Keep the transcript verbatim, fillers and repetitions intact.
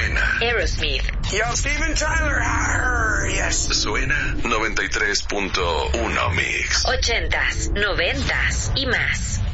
suena Aerosmith. Yo, Steven Tyler. Arr, yes. Suena noventa y tres punto uno Mix. Ochentas, noventas y más.